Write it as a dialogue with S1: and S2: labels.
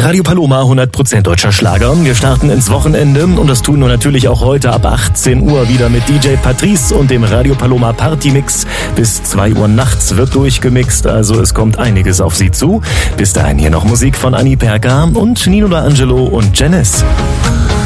S1: Radio Paloma, 100% deutscher Schlager. Wir starten ins Wochenende und das tun wir natürlich auch heute ab 18 Uhr wieder mit DJ Patrice und dem Radio Paloma Party Mix. Bis 2 Uhr nachts wird durchgemixt, also es kommt einiges auf Sie zu. Bis dahin hier noch Musik von Annie Perka und Nino D'Angelo und Janice.